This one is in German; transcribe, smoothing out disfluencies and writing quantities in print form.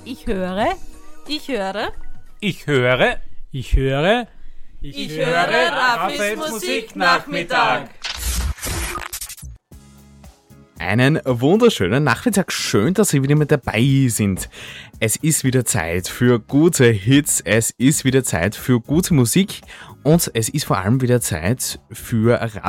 Ich höre. Ich höre. Ich höre. Ich höre. Ich höre Raffis Musiknachmittag. Einen wunderschönen Nachmittag. Schön, dass Sie wieder mit dabei sind. Es ist wieder Zeit für gute Hits, es ist wieder Zeit für gute Musik und es ist vor allem wieder Zeit für